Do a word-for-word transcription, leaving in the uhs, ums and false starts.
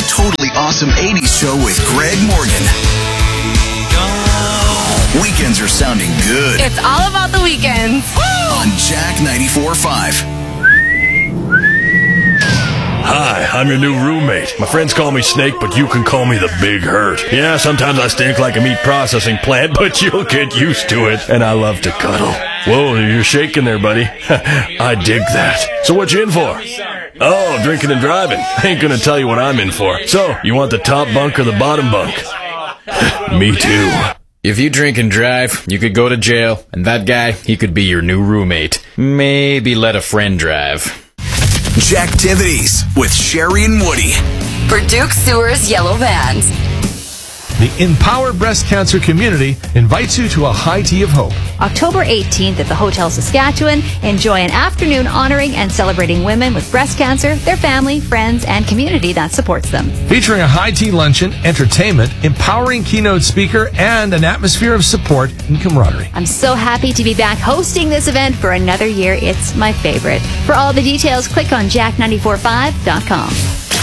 totally awesome eighties show with Greg Morgan. Weekends are sounding good. It's all about the weekends. On Jack ninety-four point five. Hi, I'm your new roommate. My friends call me Snake, but you can call me the Big Hurt. Yeah, sometimes I stink like a meat processing plant, but you'll get used to it. And I love to cuddle. Whoa, you're shaking there, buddy. I dig that. So what you in for? Oh, drinking and driving. I ain't gonna tell you what I'm in for. So, you want the top bunk or the bottom bunk? Me too. If you drink and drive, you could go to jail, and that guy, he could be your new roommate. Maybe let a friend drive. Jacktivities with Sherry and Woody. For Duke Sewer's Yellow Vans. The Empower Breast Cancer community invites you to a high tea of hope. October eighteenth at the Hotel Saskatchewan. Enjoy an afternoon honoring and celebrating women with breast cancer, their family, friends, and community that supports them. Featuring a high tea luncheon, entertainment, empowering keynote speaker, and an atmosphere of support and camaraderie. I'm so happy to be back hosting this event for another year. It's my favorite. For all the details, click on jack nine four five dot com.